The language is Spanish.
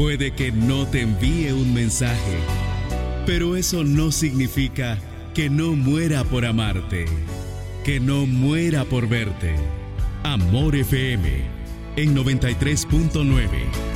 Puede que no te envíe un mensaje, pero eso no significa que no muera por amarte, que no muera por verte. Amor FM en 93.9.